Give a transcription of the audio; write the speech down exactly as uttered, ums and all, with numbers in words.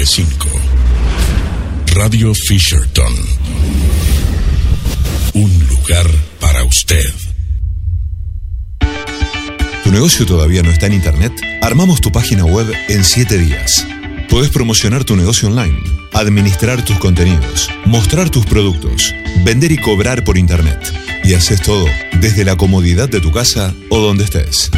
cinco. Radio Fisherton. Un lugar para usted. ¿Tu negocio todavía no está en internet? Armamos tu página web en siete días. Podés promocionar tu negocio online, administrar tus contenidos, mostrar tus productos, vender y cobrar por internet. Y haces todo desde la comodidad de tu casa o donde estés.